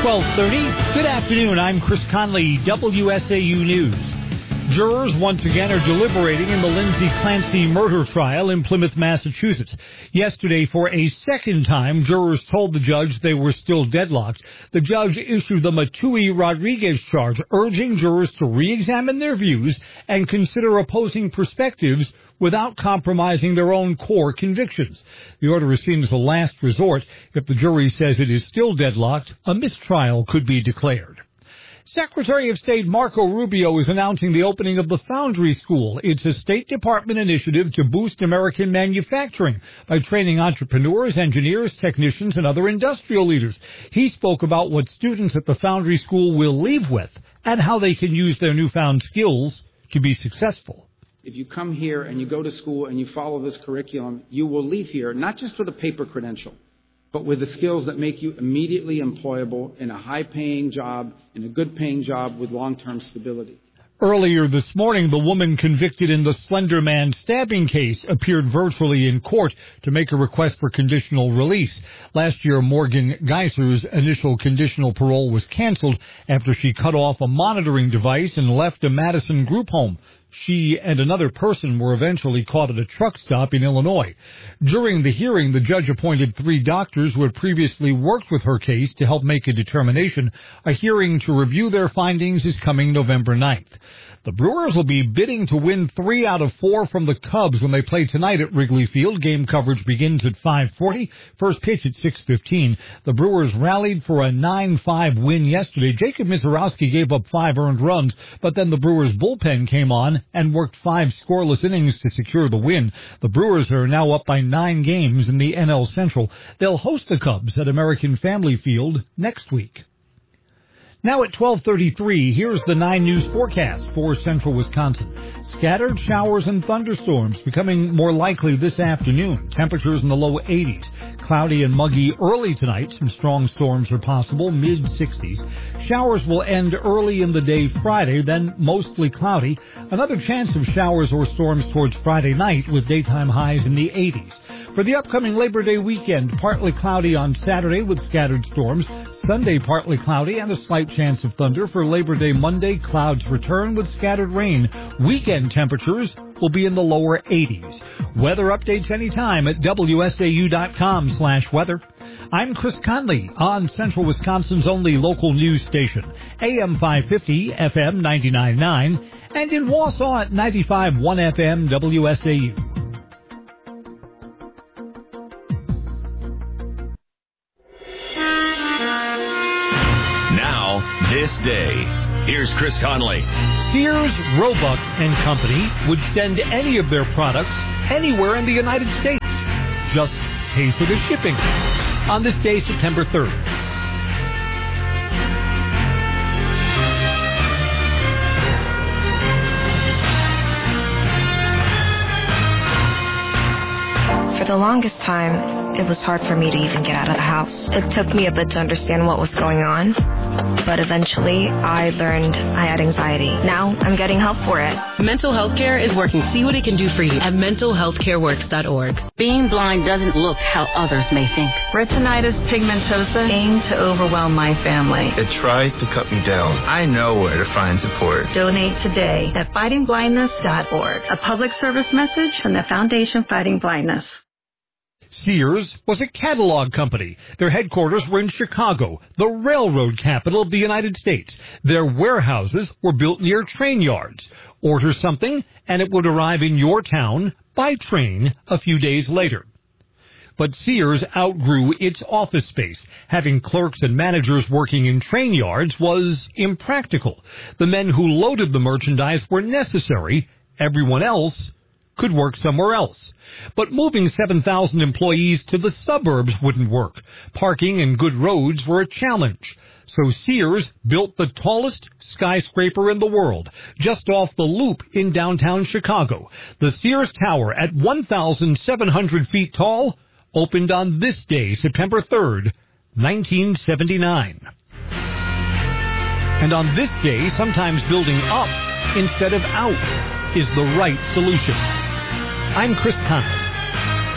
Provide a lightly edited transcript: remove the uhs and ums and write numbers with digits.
12:30. Good afternoon. I'm Chris Conley, WSAU News. Jurors once again are deliberating in the Lindsay Clancy murder trial in Plymouth, Massachusetts. Yesterday, for a second time, jurors told the judge they were still deadlocked. The judge issued them a Tui Rodriguez charge, urging jurors to re-examine their views and consider opposing perspectives without compromising their own core convictions. The order is seen as a last resort. If the jury says it is still deadlocked, a mistrial could be declared. Secretary of State Marco Rubio is announcing the opening of the Foundry School. It's a State Department initiative to boost American manufacturing by training entrepreneurs, engineers, technicians, and other industrial leaders. He spoke about what students at the Foundry School will leave with and how they can use their newfound skills to be successful. If you come here and you go to school and you follow this curriculum, you will leave here not just with a paper credential, but with the skills that make you immediately employable in a high-paying job, in a good-paying job with long-term stability. Earlier this morning, the woman convicted in the Slender Man stabbing case appeared virtually in court to make a request for conditional release. Last year, Morgan Geiser's initial conditional parole was canceled after she cut off a monitoring device and left a Madison group home. She and another person were eventually caught at a truck stop in Illinois. During the hearing, the judge appointed 3 doctors who had previously worked with her case to help make a determination. A hearing to review their findings is coming November 9th. The Brewers will be bidding to win 3 out of 4 from the Cubs when they play tonight at Wrigley Field. Game coverage begins at 5:40. First pitch at 6:15. The Brewers rallied for a 9-5 win yesterday. Jacob Misiorowski gave up 5 earned runs, but then the Brewers bullpen came on and worked 5 scoreless innings to secure the win. The Brewers are now up by 9 games in the NL Central. They'll host the Cubs at American Family Field next week. Now at 12:33, here's the 9 News forecast for central Wisconsin. Scattered showers and thunderstorms becoming more likely this afternoon. Temperatures in the low 80s. Cloudy and muggy early tonight. Some strong storms are possible, mid-60s. Showers will end early in the day Friday, then mostly cloudy. Another chance of showers or storms towards Friday night with daytime highs in the 80s. For the upcoming Labor Day weekend, partly cloudy on Saturday with scattered storms. Sunday, partly cloudy and a slight chance of thunder. For Labor Day Monday, clouds return with scattered rain. Weekend temperatures will be in the lower 80s. Weather updates anytime at WSAU.com/weather. I'm Chris Conley on Central Wisconsin's only local news station, AM 550, FM 99.9, and in Wausau at 95.1 FM WSAU. This day, here's Chris Conley. Sears, Roebuck and Company would send any of their products anywhere in the United States. Just pay for the shipping. On this day, September 3rd. For the longest time, it was hard for me to even get out of the house. It took me a bit to understand what was going on, but eventually I learned I had anxiety. Now I'm getting help for it. Mental health care is working. See what it can do for you at mentalhealthcareworks.org. Being blind doesn't look how others may think. Retinitis pigmentosa aimed to overwhelm my family. It tried to cut me down. I know where to find support. Donate today at fightingblindness.org. A public service message from the Foundation Fighting Blindness. Sears was a catalog company. Their headquarters were in Chicago, the railroad capital of the United States. Their warehouses were built near train yards. Order something, and it would arrive in your town by train a few days later. But Sears outgrew its office space. Having clerks and managers working in train yards was impractical. The men who loaded the merchandise were necessary. Everyone else could work somewhere else. But moving 7,000 employees to the suburbs wouldn't work. Parking and good roads were a challenge. So Sears built the tallest skyscraper in the world, just off the Loop in downtown Chicago. The Sears Tower, at 1,700 feet tall, opened on this day, September 3rd, 1979. And on this day, sometimes building up instead of out is the right solution. I'm Chris Conley.